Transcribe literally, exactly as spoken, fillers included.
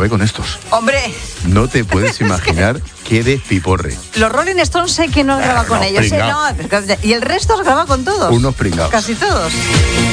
grabé con estos. ¡Hombre! No te puedes imaginar qué despiporre. Los Rolling Stones sé que no graba con unos ellos. ¿Eh? pringaos. No, y el resto os graba con todos. Unos pringaos. Casi todos.